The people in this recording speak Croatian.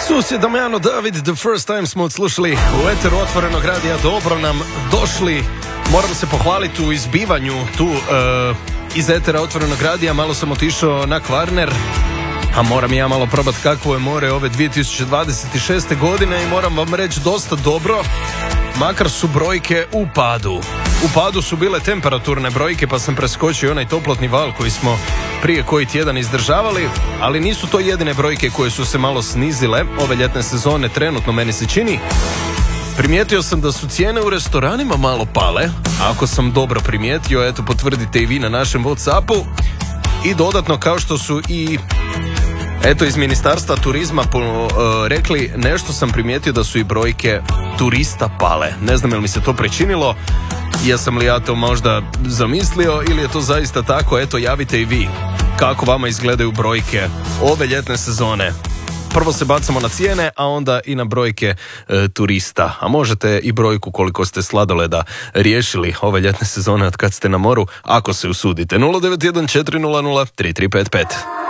Susjed Damjano David, The First Time smo odslušali u eteru Otvorenog radija. Dobro nam došli. Moram se pohvaliti u izbivanju tu iz etera Otvorenog radija. Malo sam otišao na Kvarner, a moram ja malo probati kakvo je more ove 2026. godine i moram vam reći dosta dobro, makar su brojke u padu. U padu su bile temperaturne brojke, pa sam preskočio onaj toplotni val koji smo prije koji tjedan izdržavali, ali nisu to jedine brojke koje su se malo snizile ove ljetne sezone, trenutno meni se čini. Primijetio sam da su cijene u restoranima malo pale, ako sam dobro primijetio, eto potvrdite i vi na našem WhatsAppu. I dodatno, kao što su i eto iz Ministarstva turizma rekli, nešto sam primijetio da su i brojke turista pale. Ne znam je li mi se to prečinilo, jesam li ja to možda zamislio ili je to zaista tako. Eto, javite i vi kako vama izgledaju brojke ove ljetne sezone. Prvo se bacamo na cijene, a onda i na brojke turista. A možete i brojku koliko ste sladoleda riješili ove ljetne sezone od kad ste na moru, ako se usudite. 091 400 3355.